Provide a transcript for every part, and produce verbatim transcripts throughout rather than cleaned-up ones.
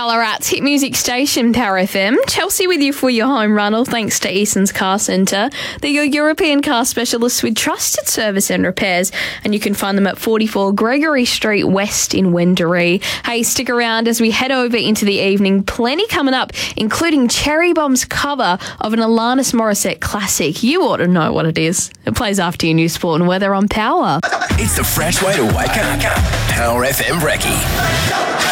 Ballarat's hit music station, Power F M. Chelsea with you for your home run, all thanks to Eason's Car Centre. They're your European car specialists with trusted service and repairs, and you can find them at forty-four Gregory Street West in Wendouree. Hey, stick around as we head over into the evening. Plenty coming up, including Cherry Bomb's cover of an Alanis Morissette classic. You ought to know what it is. It plays after your news, sport and weather on Power. It's the fresh way to wake up. Power F M Brekkie.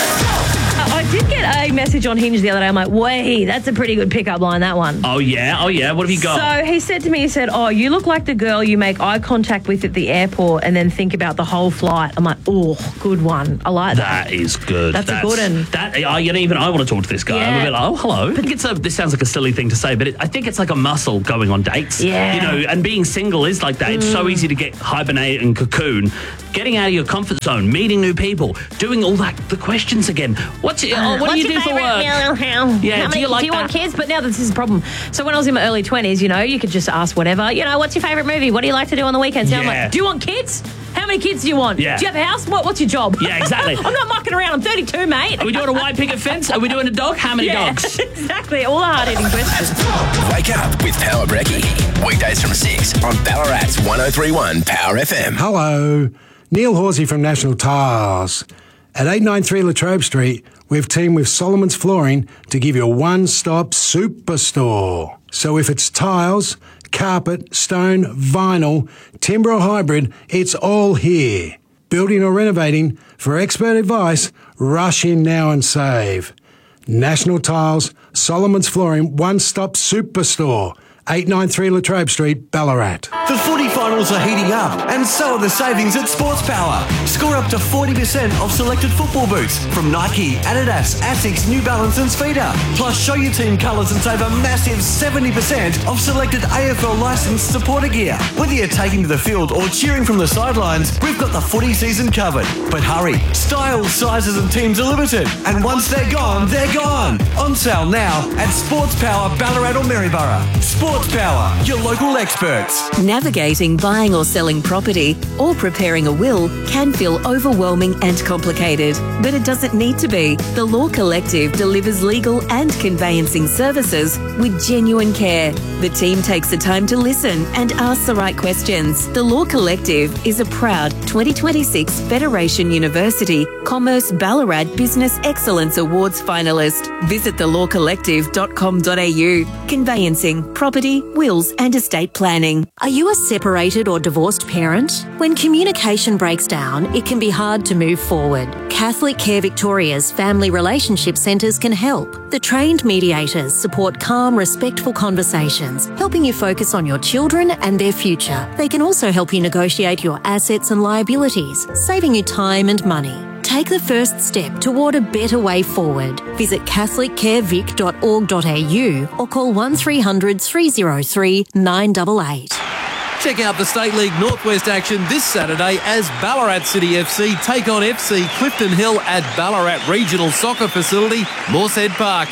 I did get a message on Hinge the other day. I'm like, wait, that's a pretty good pickup line, that one. Oh, yeah? Oh, yeah? What have you got? So he said to me, he said, oh, you look like the girl you make eye contact with at the airport and then think about the whole flight. I'm like, oh, good one. I like that. That is good. That's, That's a good one. That, I, you know, even I want to talk to this guy. Yeah. I'm a bit like, oh, hello. I think it's a, this sounds like a silly thing to say, but it, I think it's like a muscle going on dates. Yeah. You know, and being single is like that. Mm. It's so easy to get hibernate and cocoon. Getting out of your comfort zone, meeting new people, doing all that, the questions again. What's your, oh, what What's do you your do for work? Yeah, How do many, you, like do you want kids? But now this is a problem. So when I was in my early twenties, you know, you could just ask whatever. You know, what's your favourite movie? What do you like to do on the weekends? Now Yeah. I'm like, do you want kids? How many kids do you want? Yeah. Do you have a house? What, what's your job? Yeah, exactly. I'm not mucking around. I'm thirty-two, mate. Are we doing a white picket fence? Are we doing a dog? How many yeah, dogs? Exactly. All the hard-hitting questions. Wake up with Power Brekkie. Weekdays from six on Ballarat's one oh three point one Power F M. Hello, Neil Horsey from National Tiles. At eight ninety-three Latrobe Street, we've teamed with Solomon's Flooring to give you a one-stop superstore. So if it's tiles, carpet, stone, vinyl, timber or hybrid, it's all here. Building or renovating, for expert advice, rush in now and save. National Tiles, Solomon's Flooring, one-stop superstore. eight ninety-three Latrobe Street, Ballarat. The footy finals are heating up, and so are the savings at Sports Power. Score up to forty percent off selected football boots from Nike, Adidas, Asics, New Balance and Speeder. Plus, show your team colours and save a massive seventy percent off selected A F L licensed supporter gear. Whether you're taking to the field or cheering from the sidelines, we've got the footy season covered. But hurry, styles, sizes and teams are limited, and once they're gone, they're gone. On sale now at Sports Power, Ballarat or Maryborough. Sports Power, your local experts. Navigating buying or selling property or preparing a will can feel overwhelming and complicated, but it doesn't need to be. The Law Collective delivers legal and conveyancing services with genuine care. The team takes the time to listen and ask the right questions. The Law Collective is a proud twenty twenty-six Federation University Commerce Ballarat Business Excellence Awards finalist. Visit the law collective dot com dot a u. Conveyancing, property, wills and estate planning. Are you a separated or divorced parent? When communication breaks down, it can be hard to move forward. Catholic Care Victoria's Family Relationship Centres can help. The trained mediators support calm, respectful conversations, helping you focus on your children and their future. They can also help you negotiate your assets and liabilities, saving you time and money. Take the first step toward a better way forward. Visit catholic care vic dot org dot a u or call one three hundred three oh three nine eight eight. Check out the State League Northwest action this Saturday as Ballarat City F C take on F C Clifton Hill at Ballarat Regional Soccer Facility, Moorshead Park.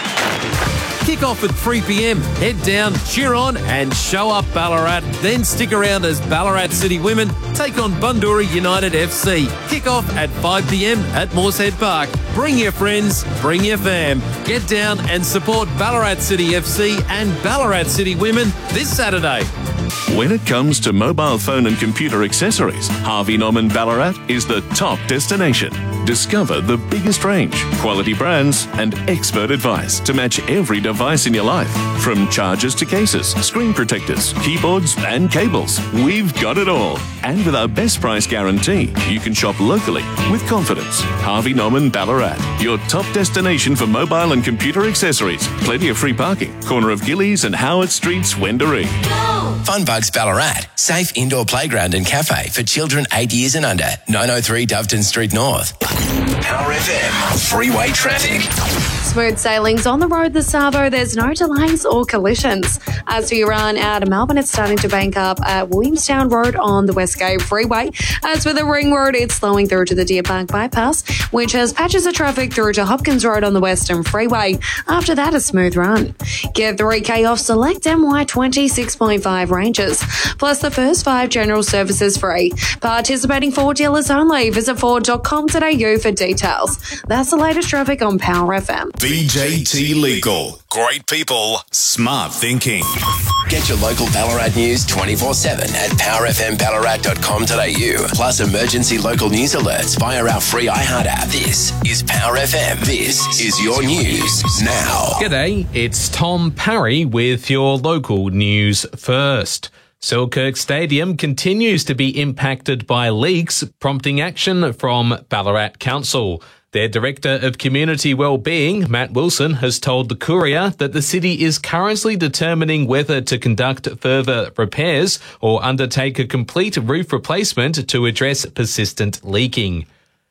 Kick off at three p.m. Head down, cheer on and show up Ballarat. Then stick around as Ballarat City Women take on Bundoora United F C. Kick off at five p.m. at Moorshead Park. Bring your friends, bring your fam. Get down and support Ballarat City F C and Ballarat City Women this Saturday. When it comes to mobile phone and computer accessories, Harvey Norman Ballarat is the top destination. Discover the biggest range, quality brands, and expert advice to match every device in your life. From chargers to cases, screen protectors, keyboards, and cables, we've got it all. And with our best price guarantee, you can shop locally with confidence. Harvey Norman Ballarat, your top destination for mobile and computer accessories. Plenty of free parking. Corner of Gillies and Howard Streets, Wendouree. Funbugs Ballarat, safe indoor playground and cafe for children eight years and under. nine oh three Doveton Street North. Power F M, freeway traffic. Smooth sailings on the road this Savo. There's no delays or collisions. As we run out of Melbourne, it's starting to bank up at Williamstown Road on the West Gate Freeway. As for the Ring Road, it's slowing through to the Deer Park Bypass, which has patches of traffic through to Hopkins Road on the Western Freeway. After that, a smooth run. Get three K off select M Y twenty-six point five ranges, plus the first five general services free. Participating Ford dealers only. Visit ford dot com dot a u you for details. That's the latest traffic on Power F M. B J T Legal. Great people, smart thinking. Get your local Ballarat news twenty-four seven at power f m ballarat dot com dot a u. Plus emergency local news alerts via our free iHeart app. This is Power F M. This is your news now. G'day, it's Tom Parry with your local news first. Selkirk Stadium continues to be impacted by leaks, prompting action from Ballarat Council. Their Director of Community Wellbeing, Matt Wilson, has told the Courier that the city is currently determining whether to conduct further repairs or undertake a complete roof replacement to address persistent leaking.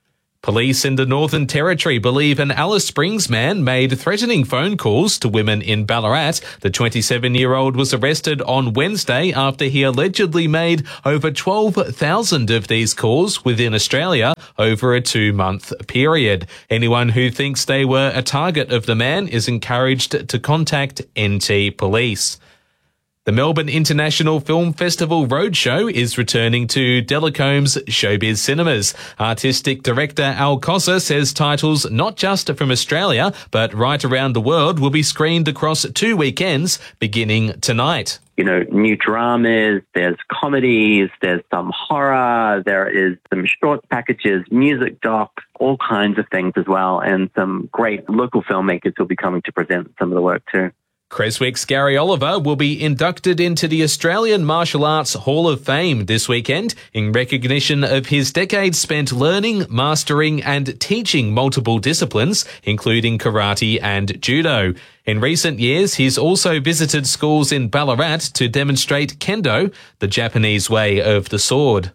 Police in the Northern Territory believe an Alice Springs man made threatening phone calls to women in Ballarat. The twenty-seven-year-old was arrested on Wednesday after he allegedly made over twelve thousand of these calls within Australia over a two-month period. Anyone who thinks they were a target of the man is encouraged to contact N T Police. The Melbourne International Film Festival Roadshow is returning to Delacomb's Showbiz Cinemas. Artistic director Al Cossa says titles not just from Australia, but right around the world will be screened across two weekends, beginning tonight. You know, new dramas, there's comedies, there's some horror, there is some short packages, music docs, all kinds of things as well, and some great local filmmakers will be coming to present some of the work too. Creswick's Gary Oliver will be inducted into the Australian Martial Arts Hall of Fame this weekend in recognition of his decades spent learning, mastering and teaching multiple disciplines, including karate and judo. In recent years, he's also visited schools in Ballarat to demonstrate kendo, the Japanese way of the sword.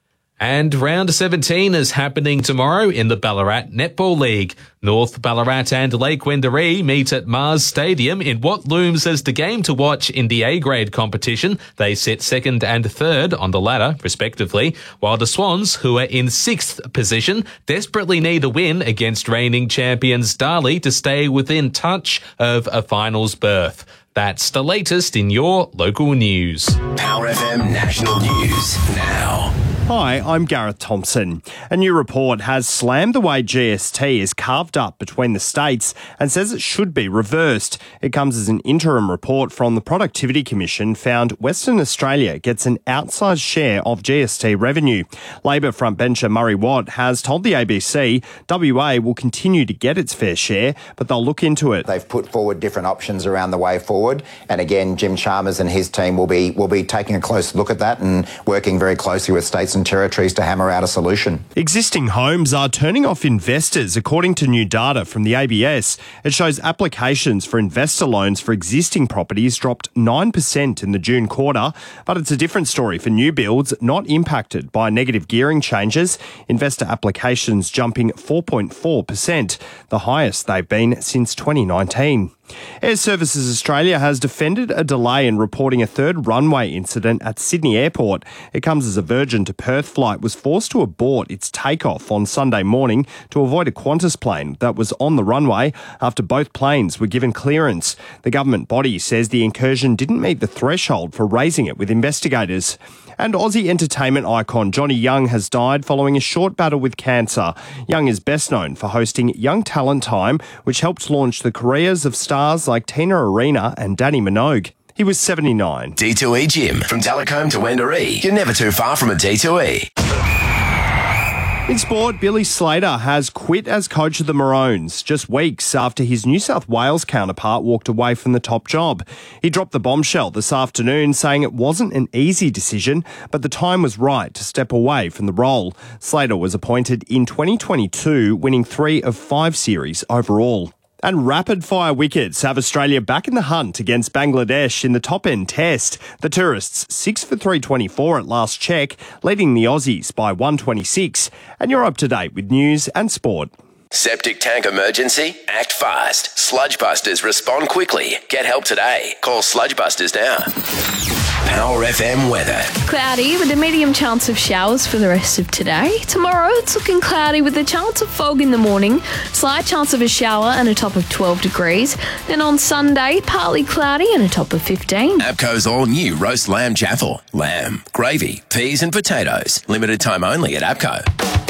And round seventeen is happening tomorrow in the Ballarat Netball League. North Ballarat and Lake Wendouree meet at Mars Stadium in what looms as the game to watch in the A-grade competition. They sit second and third on the ladder, respectively, while the Swans, who are in sixth position, desperately need a win against reigning champions Darley to stay within touch of a finals berth. That's the latest in your local news. Power F M National News now. Hi, I'm Gareth Thompson. A new report has slammed the way G S T is carved up between the states and says it should be reversed. It comes as an interim report from the Productivity Commission found Western Australia gets an outsized share of G S T revenue. Labor frontbencher Murray Watt has told the A B C W A will continue to get its fair share, but they'll look into it. They've put forward different options around the way forward, and again, Jim Chalmers and his team will be will be taking a close look at that and working very closely with states and territories to hammer out a solution. Existing homes are turning off investors, according to new data from the A B S. It shows applications for investor loans for existing properties dropped nine percent in the June quarter, but it's a different story for new builds not impacted by negative gearing changes. Investor applications jumping four point four percent, the highest they've been since twenty nineteen. Air Services Australia has defended a delay in reporting a third runway incident at Sydney Airport. It comes as a Virgin to Perth flight was forced to abort its takeoff on Sunday morning to avoid a Qantas plane that was on the runway after both planes were given clearance. The government body says the incursion didn't meet the threshold for raising it with investigators. And Aussie entertainment icon Johnny Young has died following a short battle with cancer. Young is best known for hosting Young Talent Time, which helped launch the careers of stars like Tina Arena and Danny Minogue. He was seventy-nine. D two E Gym. From Delacombs to Wendouree. You're never too far from a D two E. In sport, Billy Slater has quit as coach of the Maroons just weeks after his New South Wales counterpart walked away from the top job. He dropped the bombshell this afternoon, saying it wasn't an easy decision, but the time was right to step away from the role. Slater was appointed in twenty twenty-two, winning three of five series overall. And rapid-fire wickets have Australia back in the hunt against Bangladesh in the top-end test. The tourists six for three twenty-four at last check, leading the Aussies by one twenty-six. And you're up to date with news and sport. Septic tank emergency? Act fast. Sludgebusters respond quickly. Get help today. Call Sludgebusters now. Power F M weather. Cloudy with a medium chance of showers for the rest of today. Tomorrow it's looking cloudy with a chance of fog in the morning, slight chance of a shower and a top of twelve degrees. Then on Sunday, partly cloudy and a top of fifteen. APCO's all new roast lamb chaffle. Lamb, gravy, peas and potatoes. Limited time only at APCO.